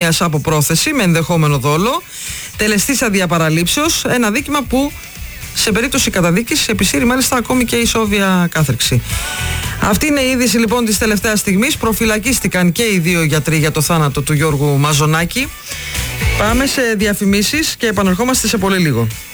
τιμωρίας από πρόθεση με ενδεχόμενο δόλο, τελεστής αδιαπαραλήψεως, ένα δίκημα που σε περίπτωση καταδίκης επισύρει μάλιστα ακόμη και ισόβια κάθριξη. Αυτή είναι η είδηση λοιπόν της τελευταίας στιγμής. Προφυλακίστηκαν και οι δύο γιατροί για το θάνατο του Γιώργου Μαζονάκη. Πάμε σε διαφημίσεις και επανερχόμαστε σε πολύ λίγο.